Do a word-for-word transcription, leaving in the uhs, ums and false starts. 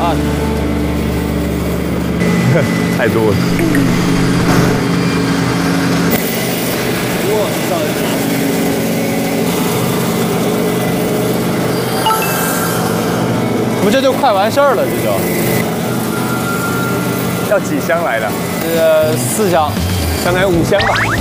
看。 太多了。 哇塞！不，这就快完事儿了，这就。 要几箱来的？ 呃，四箱。 大概五箱吧。